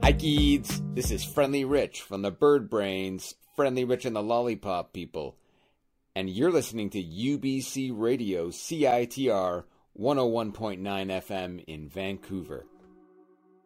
Hi kids, this is Friendly Rich from the Bird Brains, Friendly Rich and the Lollipop People, and you're listening to UBC Radio CITR 101.9 FM in Vancouver.